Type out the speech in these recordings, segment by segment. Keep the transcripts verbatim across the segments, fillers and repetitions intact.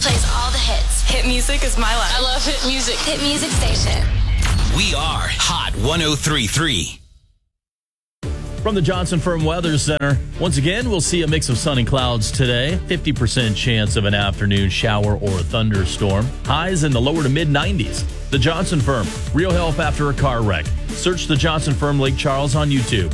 plays all the hits. Hit music is my life. I love hit music. Hit music station. We are Hot one oh three point three. From the Johnson Firm Weather Center, once again, we'll see a mix of sun and clouds today. fifty percent chance of an afternoon shower or thunderstorm. Highs in the lower to mid nineties. The Johnson Firm, real help after a car wreck. Search the Johnson Firm Lake Charles on YouTube.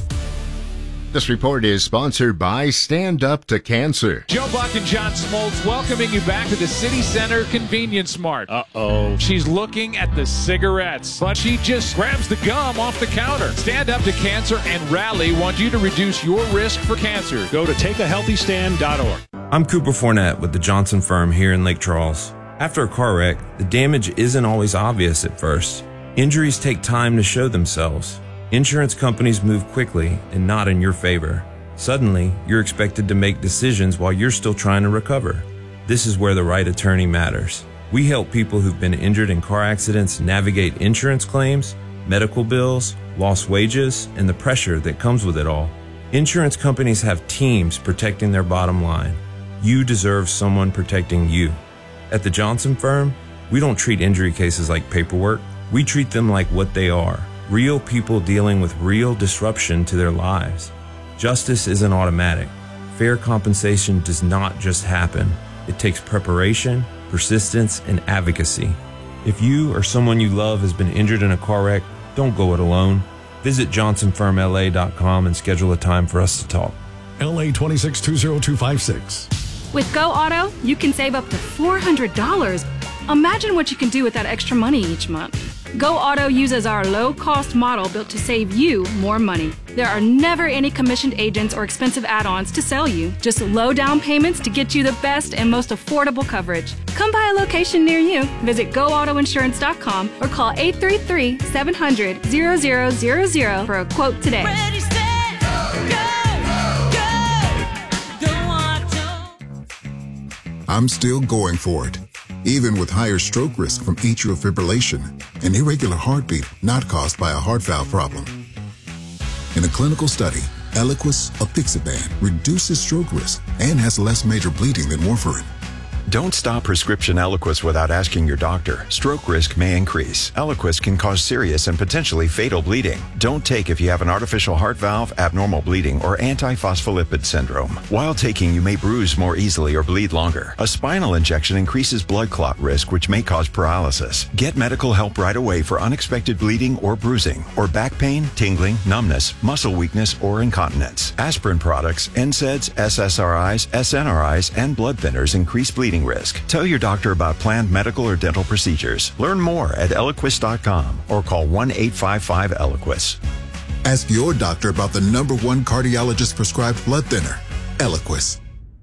This report is sponsored by Stand Up to Cancer. Joe Buck and John Smoltz welcoming you back to the City Center Convenience Mart. Uh-oh. She's looking at the cigarettes, but she just grabs the gum off the counter. Stand Up to Cancer and Rally want you to reduce your risk for cancer. Go to take a healthy stand dot org. I'm Cooper Fournette with the Johnson Firm here in Lake Charles. After a car wreck, the damage isn't always obvious at first. Injuries take time to show themselves. Insurance companies move quickly and not in your favor. Suddenly, you're expected to make decisions while you're still trying to recover. This is where the right attorney matters. We help people who've been injured in car accidents navigate insurance claims, medical bills, lost wages, and the pressure that comes with it all. Insurance companies have teams protecting their bottom line. You deserve someone protecting you. At the Johnson Firm, we don't treat injury cases like paperwork. We treat them like what they are. Real people dealing with real disruption to their lives. Justice isn't automatic. Fair compensation does not just happen. It takes preparation, persistence, and advocacy. If you or someone you love has been injured in a car wreck, don't go it alone. Visit johnson firm L A dot com and schedule a time for us to talk. L A two six two zero two five six. With Go Auto, you can save up to four hundred dollars. Imagine what you can do with that extra money each month. Go Auto uses our low-cost model built to save you more money. There are never any commissioned agents or expensive add-ons to sell you. Just low down payments to get you the best and most affordable coverage. Come by a location near you. Visit go auto insurance dot com or call eight three three, seven hundred, zero zero zero zero for a quote today. Ready, set, go, go, go Auto. I'm still going for it. Even with higher stroke risk from atrial fibrillation, an irregular heartbeat not caused by a heart valve problem. In a clinical study, Eliquis apixaban reduces stroke risk and has less major bleeding than warfarin. Don't stop prescription Eliquis without asking your doctor. Stroke risk may increase. Eliquis can cause serious and potentially fatal bleeding. Don't take if you have an artificial heart valve, abnormal bleeding, or antiphospholipid syndrome. While taking, you may bruise more easily or bleed longer. A spinal injection increases blood clot risk, which may cause paralysis. Get medical help right away for unexpected bleeding or bruising, or back pain, tingling, numbness, muscle weakness, or incontinence. Aspirin products, N SAIDs, S S R Is, S N R Is, and blood thinners increase bleeding risk. Tell your doctor about planned medical or dental procedures. Learn more at eliquis dot com or call one eight five five Eliquis. Ask your doctor about the number one cardiologist prescribed blood thinner, Eliquis.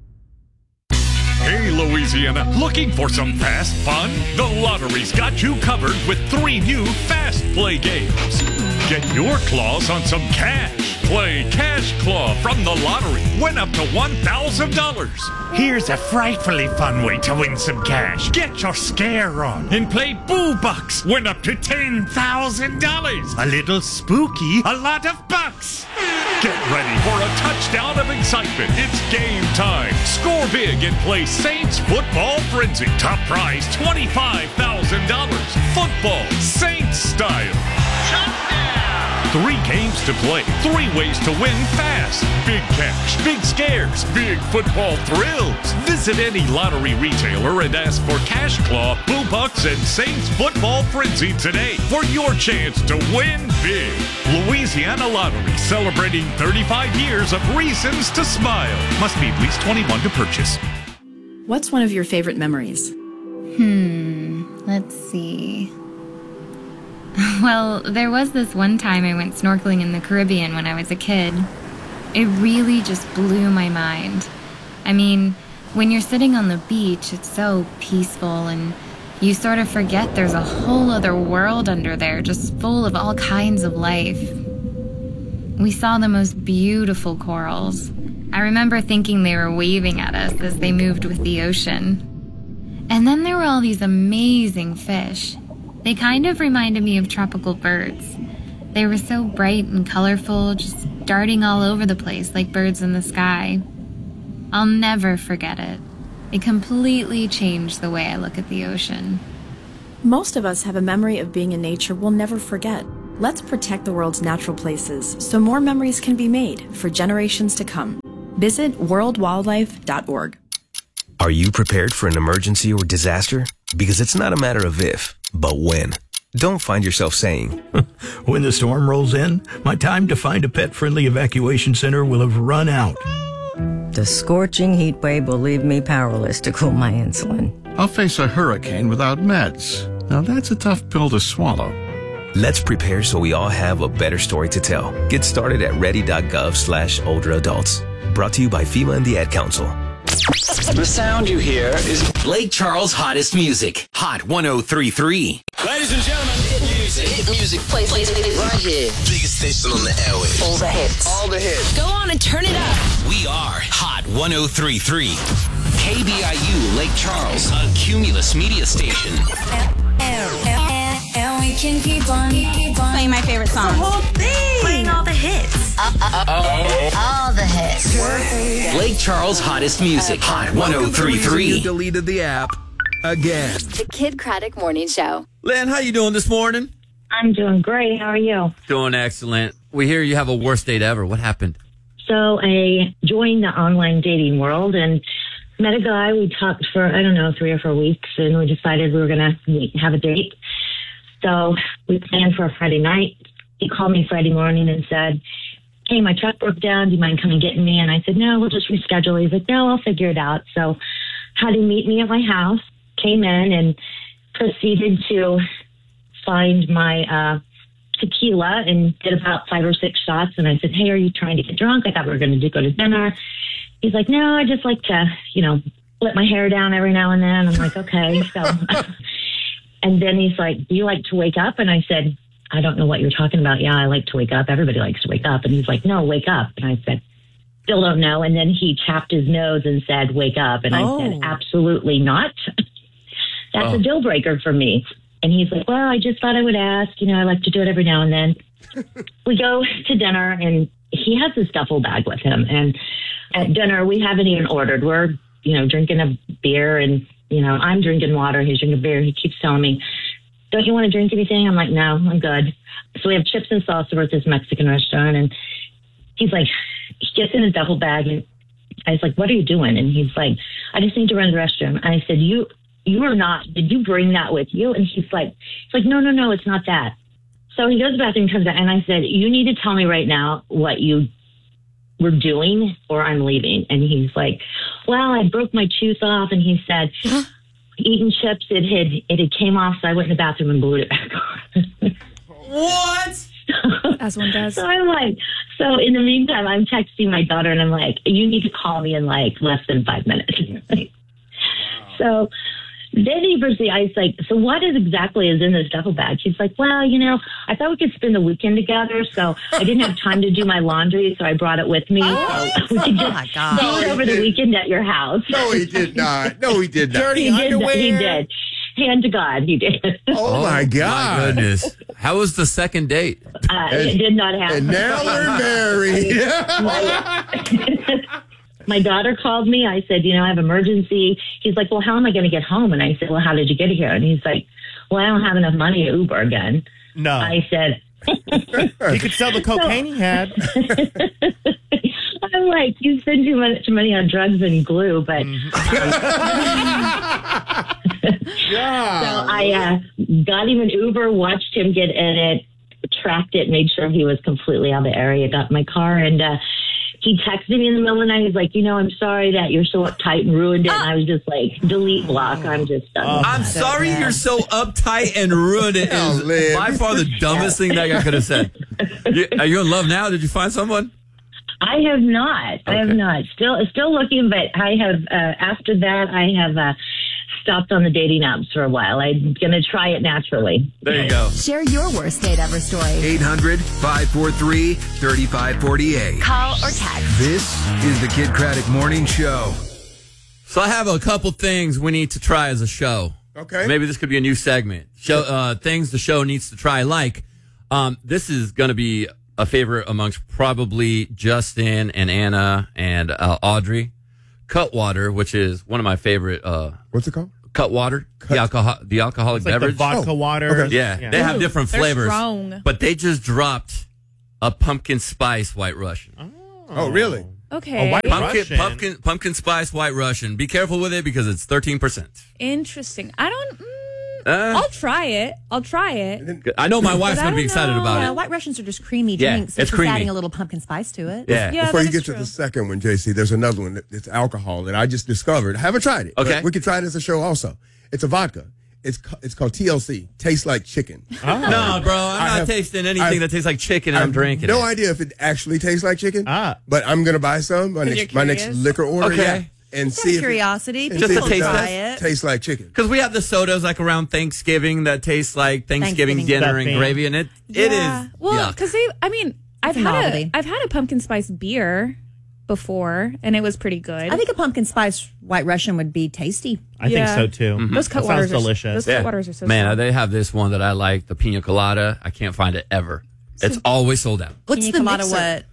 Hey, Louisiana, looking for some fast fun? The Lottery's got you covered with three new Fast Play games. Get your claws on some cash. Play Cash Claw from the Lottery. Win up to one thousand dollars. Here's a frightfully fun way to win some cash. Get your scare on and play Boo Bucks. Win up to ten thousand dollars. A little spooky, a lot of bucks. Get ready for a touchdown of excitement. It's game time. Score big and play Saints Football Frenzy. Top prize twenty-five thousand dollars. Football Saints style. Touchdown! Three games to play, three ways to win fast. Big cash, big scares, big football thrills. Visit any lottery retailer and ask for Cash Claw, Boo Bucks, and Saints Football Frenzy today for your chance to win big. Louisiana Lottery, celebrating thirty-five years of reasons to smile. Must be at least twenty-one to purchase. What's one of your favorite memories? Hmm, let's see. Well, there was this one time I went snorkeling in the Caribbean when I was a kid. It really just blew my mind. I mean, when you're sitting on the beach, it's so peaceful and you sort of forget there's a whole other world under there just full of all kinds of life. We saw the most beautiful corals. I remember thinking they were waving at us as they moved with the ocean. And then there were all these amazing fish. They kind of reminded me of tropical birds. They were so bright and colorful, just darting all over the place like birds in the sky. I'll never forget it. It completely changed the way I look at the ocean. Most of us have a memory of being in nature we'll never forget. Let's protect the world's natural places so more memories can be made for generations to come. Visit world wildlife dot org. Are you prepared for an emergency or disaster? Because it's not a matter of if, but when. Don't find yourself saying, when the storm rolls in, my time to find a pet-friendly evacuation center will have run out. The scorching heat wave will leave me powerless to cool my insulin. I'll face a hurricane without meds. Now that's a tough pill to swallow. Let's prepare so we all have a better story to tell. Get started at ready.gov slash older adults. Brought to you by FEMA and the Ad Council. The sound you hear is Lake Charles' hottest music. Hot one oh three point three. Ladies and gentlemen, hit music. Hit music. Play, play, play, play. Right here. Biggest station on the airwaves. All the hits. All the hits. Go on and turn it up. We are Hot one oh three point three. K B I U Lake Charles, a Cumulus media station. And we can keep on, keep on playing my favorite song. The whole thing. Playing all the hits. Uh, uh, uh, all the hits. Lake Charles' hottest music. Hot one oh three point three. You deleted the app again. The Kid Craddock Morning Show. Lynn, how you doing this morning? I'm doing great. How are you? Doing excellent. We hear you have a worst date ever. What happened? So I joined the online dating world and met a guy. We talked for, I don't know, three or four weeks, and we decided we were going to have a date. So we planned for a Friday night. He called me Friday morning and said, hey, my truck broke down. Do you mind coming getting me? And I said, no, we'll just reschedule. He's like, no, I'll figure it out. So had him meet me at my house, came in and proceeded to find my uh, tequila and did about five or six shots. And I said, hey, are you trying to get drunk? I thought we were going to go to dinner. He's like, no, I just like to, you know, let my hair down every now and then. I'm like, okay. So, and then he's like, do you like to wake up? And I said, I don't know what you're talking about. Yeah, I like to wake up. Everybody likes to wake up. And he's like, no, wake up. And I said, still don't know. And then he tapped his nose and said, wake up. And oh. I said, absolutely not. That's oh. a deal breaker for me. And he's like, well, I just thought I would ask. You know, I like to do it every now and then. We go to dinner, and he has this duffel bag with him. And at dinner, we haven't even ordered. We're, you know, drinking a beer, and, you know, I'm drinking water. He's drinking beer. He keeps telling me, don't you want to drink anything? I'm like, no, I'm good. So we have chips and salsa. We're at this Mexican restaurant, and he's like, he gets in his duffel bag, and I was like, what are you doing? And he's like, I just need to run to the restroom. And I said, you, you are not, did you bring that with you? And he's like, he's like, no, no, no, it's not that. So he goes to the bathroom, comes out, and I said, you need to tell me right now what you were doing or I'm leaving. And he's like, well, I broke my tooth off. And he said, eating chips, it had, it had came off. So I went in the bathroom and glued it back on. What? As one does. So I'm like, so in the meantime, I'm texting my daughter and I'm like, you need to call me in like less than five minutes. So then he proceeds, I was like, so what is exactly is in this duffel bag? She's like, well, you know, I thought we could spend the weekend together, so I didn't have time to do my laundry, so I brought it with me. Oh, so we could just oh do it over the weekend at your house. No, he did not. No, he did not. Dirty he underwear. Did, he did. Hand to God, he did. Oh, oh my God. My goodness. How was the second date? Uh, and, it did not happen. And now they're married. My daughter called me. I said, you know, I have emergency. He's like, well, how am I going to get home? And I said, well, how did you get here? And he's like, well, I don't have enough money to Uber again. No. I said, he could sell the cocaine so, he had. I'm like, you spend too much money on drugs and glue, but. Yeah. So I uh, got him an Uber, watched him get in it, tracked it, made sure he was completely out of the area, got in my car, and uh, he texted me in the middle of the night. He's like, you know, I'm sorry that you're so uptight and ruined it. And I was just like, delete block. I'm just done. Oh, I'm sorry bad. You're so uptight and ruined it. Oh, is by far the dumbest thing that guy could have said. You, are you in love now? Did you find someone? I have not. Okay. I have not. Still, still looking, but I have, uh, after that, I have uh, stopped on the dating apps for a while. I'm going to try it naturally. There you go. Share your worst date ever story. eight hundred, five four three, three five four eight. Call or text. This is the Kid Craddock Morning Show. So I have a couple things we need to try as a show. Okay. Maybe this could be a new segment. Show uh, things the show needs to try. Like, um, this is going to be a favorite amongst probably Justin and Anna and uh, Audrey. Cutwater, which is one of my favorite. Uh, What's it called? Cutwater, the alcohol, the alcoholic It's like the beverage. vodka Oh, water. okay. Yeah, they have Ooh, different they're flavors. strong. But they just dropped a pumpkin spice White Russian. Oh, really? Okay. A white Pumpkin, Russian. pumpkin, pumpkin spice White Russian. Be careful with it because it's thirteen percent. Interesting. I don't. Mm, Uh, I'll try it. I'll try it. I know my wife's But I going to be don't excited know. about Yeah, it. White Russians are just creamy Yeah, drinks. it's just creamy. adding a little pumpkin spice to it. Yeah. Yeah, Before that you is get to true. the second one, J C, there's another one. It's alcohol that I just discovered. I haven't tried it. Okay. but we could try it as a show also. It's a vodka. It's ca- it's called T L C. Tastes like chicken. No, bro, I'm I not have- tasting anything I've- that tastes like chicken and I I'm have drinking no it. idea if it actually tastes like chicken. Ah. But I'm gonna buy some. My You're next my next curious? liquor order. Okay. Yeah, and Just out see of if curiosity. it, People Just to will taste try does it. taste like chicken. Because we have the sodas like around Thanksgiving that taste like Thanksgiving, Thanksgiving dinner and stuffing. gravy, and it it Yeah. is Well, yuck. because they. I mean, I've a had novelty. a. I've had a pumpkin spice beer before, and it was pretty good. I think a pumpkin spice White Russian would be tasty. I Yeah. think so too. Mm-hmm. those That cut sounds waters are delicious. Those cut waters are so. Man, strong. they have this one that I like, the pina colada. I can't find it ever. It's always sold out. What's Pina the colada mixer? what?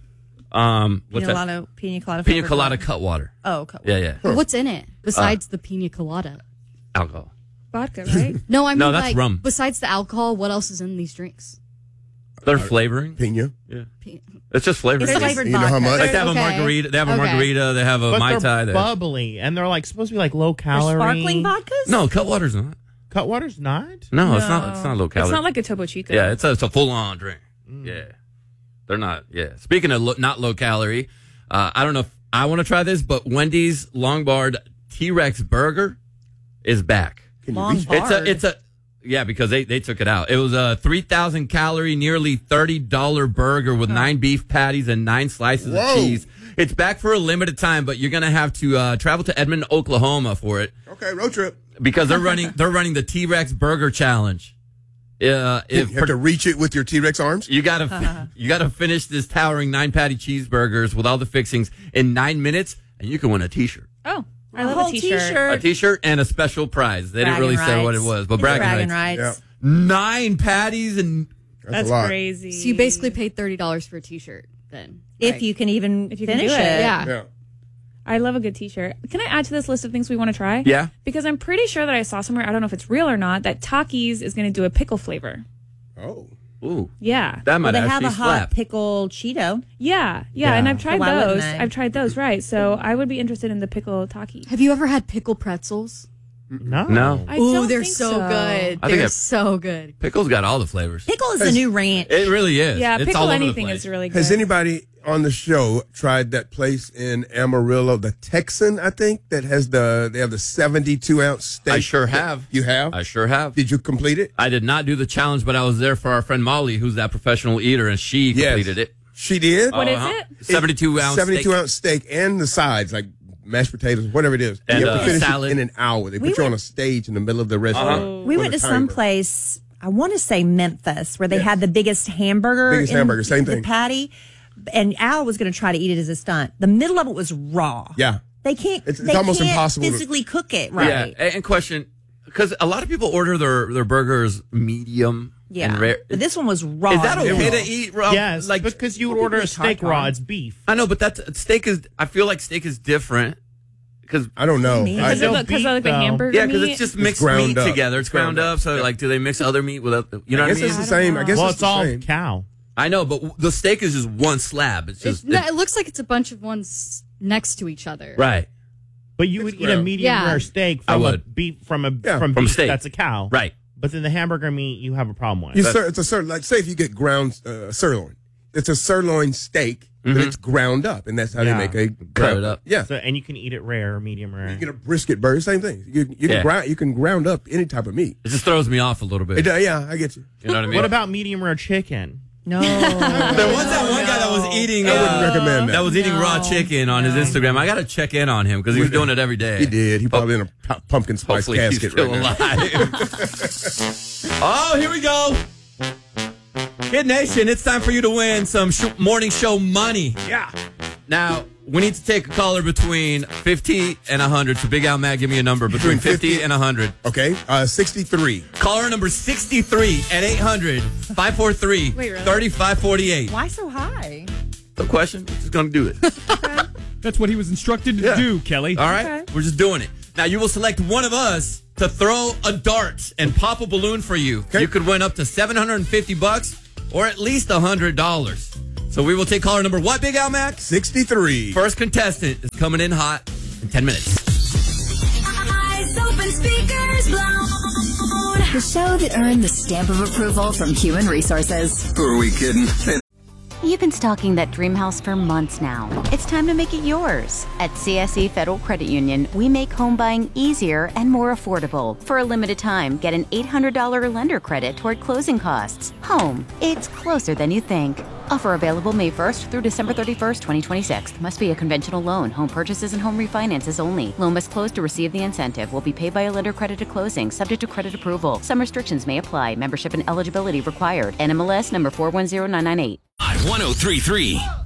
Um, what's Pina that? colada, pina colada. Pina flavored colada what? cut water. Oh, cut Yeah, yeah. What's in it besides the pina colada? Alcohol. vodka, right? No, I mean No, that's like rum. besides the alcohol, what else is in these drinks? They're flavoring. Pina. Yeah. Pina- It's just flavoring. It's flavored You know how vodka. much? Like they have a Okay. margarita. They have a Okay. margarita. They have a But mai they're tai. They- bubbly, and they're like supposed to be like low They're calorie. sparkling vodkas? No, cut water's not. Cutwater's not. No, it's not. It's not low calorie. It's not like a Topo Chico. Yeah, it's a, it's a full on drink. Yeah, they're not. Yeah. Speaking of lo- not low calorie, uh, I don't know if I want to try this, but Wendy's Longbard T-Rex burger is back. Can you Long reach? bar. It's a. It's a. Yeah, because they, they took it out. It was a three thousand calorie, nearly thirty dollars burger with nine beef patties and nine slices Whoa. of cheese. It's back for a limited time, but you're going to have to uh, travel to Edmond, Oklahoma for it Okay, road trip. because they're running they're running the T-Rex burger challenge. Uh, if You have to reach it with your T-Rex arms. you gotta you gotta finish this towering nine patty cheeseburgers with all the fixings in nine minutes, and you can win a T-shirt, Oh, I A love whole a t-shirt. t-shirt. a T-shirt, and a special prize. They didn't really Bragging say what it rights. was, but It's bragging, bragging rights. rights. Nine patties and That's, That's a lot. crazy. So you basically paid thirty dollars for a T-shirt then. If right? you can even If you can finish do it. it. Yeah. Yeah. I love a good t-shirt. Can I add to this list of things we want to try? Yeah. Because I'm pretty sure that I saw somewhere, I don't know if it's real or not, that Takis is going to do a pickle flavor. Oh. ooh, Yeah. that might Well, they have actually a hot slap. pickle Cheeto. Yeah. Yeah. Yeah. And I've tried why wouldn't those. they? I've tried those, right. So I would be interested in the pickle Taki. Have you ever had pickle pretzels? No. No, I Ooh, don't they're think so, so. good. I think They're I- so good. pickle's got all the flavors. Pickle is the new ranch. It really is. Yeah, it's pickle all over anything the place. is really good. Has anybody on the show tried that place in Amarillo, the Texan? I think that has the they have the seventy-two ounce steak. I sure have. You have? I sure have. Did you complete it? I did not do the challenge, but I was there for our friend Molly, who's that professional eater, and she Yes. completed it. She did. What is Uh-huh. it? seventy-two ounce seventy-two steak. ounce steak and the sides like mashed potatoes, whatever it is. And, you have uh, to finish salad. it in an hour. They We put you on went- a stage in the middle of the restaurant. Uh-huh. We for went the to some timer. place, I want to say Memphis, where they had the biggest hamburger. Biggest in hamburger, same the thing. patty. And Al was going to try to eat it as a stunt. The middle of it was raw. Yeah. They can't. It's- it's they almost can't impossible to- physically cook it right. Yeah, and and question, because a lot of people order their, their burgers medium Yeah. and rare. But this one was raw. Is that and okay raw. to eat raw? Yes, like because you would Well, order people a eat steak tartar. raw. It's beef. I know, but that steak is. I feel like steak is different because I don't know. Me? I, Because of, the- 'cause of like the though. hamburger yeah, because meat? it's just It's mixed ground meat up. together. It's ground, up. So Yeah. like, do they mix other meat with other? You know I what I guess mean? it's the same. I guess well, it's, it's the all same. cow. I know, but the steak is just one slab. It's just It, no, it looks like it's a bunch of ones next to each other. right, But you would eat a ground. medium Yeah. rare steak I from a would. beef from a Yeah. from, From beef steak. that's a cow. right. But then the hamburger meat you have a problem with. You sir, it's a certain like say if you get ground uh, sirloin, it's a sirloin steak, but Mhm. it's ground up, and that's how Yeah. they make a Cut ground it up. Yeah, So, and you can eat it rare or medium rare. you get a brisket burger, same thing. You you can Yeah. ground you can ground up any type of meat. It just throws me off a little bit. It, uh, yeah, I get you. You know what I mean? What about medium rare chicken? No. There was that one guy that was eating. I wouldn't uh, recommend that. That was eating raw No. chicken on his Instagram. I got to check in on him because he was doing it every day. He did. He probably in a pu- pumpkin spice Hopefully casket he's still right now. alive. Oh, here we go. Kid Nation, it's time for you to win some sh- morning show money. Yeah. Now, we need to take a caller between fifty and one hundred. So, Big Al Matt, give me a number between, Between fifty, fifty and one hundred. Okay, uh, sixty-three. Caller number sixty-three at eight hundred, five four three, Wait, really? three five four eight. Why so high? The question? Just going to do it. That's what he was instructed to Yeah. do, Kelly. All right? We're just doing it. Now, you will select one of us to throw a dart and pop a balloon for you. You could win up to seven hundred fifty bucks or at least one hundred dollars. So we will take caller number what, Big Al Mac? sixty-three. First contestant is coming in hot in ten minutes. Eyes open, speakers blown. The show that earned the stamp of approval from Human Resources. Who are we kidding? You've been stalking that dream house for months now. It's time to make it yours. At C S E Federal Credit Union, we make home buying easier and more affordable. For a limited time, get an eight hundred dollars lender credit toward closing costs. Home, it's closer than you think. Offer available May first through December thirty-first, twenty twenty-six. Must be a conventional loan. Home purchases and home refinances only. Loan must close to receive the incentive. Will be paid by a lender credit at closing, subject to credit approval. Some restrictions may apply. Membership and eligibility required. N M L S number four one zero nine nine eight. one oh three three